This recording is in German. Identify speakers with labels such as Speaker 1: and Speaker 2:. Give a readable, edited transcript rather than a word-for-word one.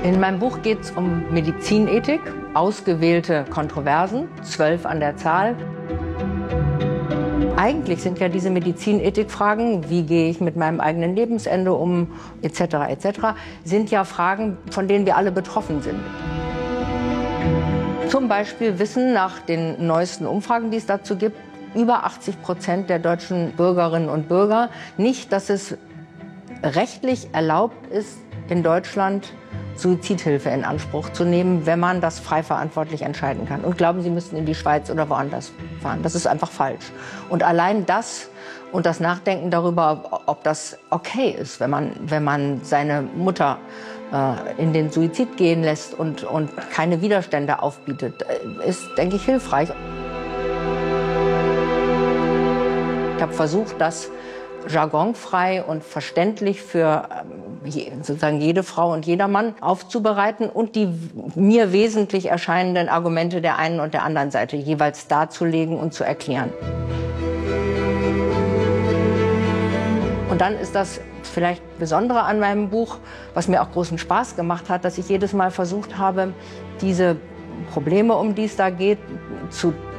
Speaker 1: In meinem Buch geht es um Medizinethik, ausgewählte Kontroversen, 12 an der Zahl. Eigentlich sind ja diese Medizinethik-Fragen, wie gehe ich mit meinem eigenen Lebensende um, etc., sind ja Fragen, von denen wir alle betroffen sind. Zum Beispiel wissen nach den neuesten Umfragen, die es dazu gibt, über 80% der deutschen Bürgerinnen und Bürger nicht, dass es rechtlich erlaubt ist, in Deutschland Suizidhilfe in Anspruch zu nehmen, wenn man das frei verantwortlich entscheiden kann. Und glauben, sie müssten in die Schweiz oder woanders fahren. Das ist einfach falsch. Und allein das und das Nachdenken darüber, ob das okay ist, wenn man seine Mutter in den Suizid gehen lässt und keine Widerstände aufbietet, ist, denke ich, hilfreich. Ich habe versucht, das jargonfrei und verständlich für sozusagen jede Frau und jeder Mann aufzubereiten und die mir wesentlich erscheinenden Argumente der einen und der anderen Seite jeweils darzulegen und zu erklären. Und dann ist das vielleicht Besondere an meinem Buch, was mir auch großen Spaß gemacht hat, dass ich jedes Mal versucht habe, diese Probleme, um die es da geht, zu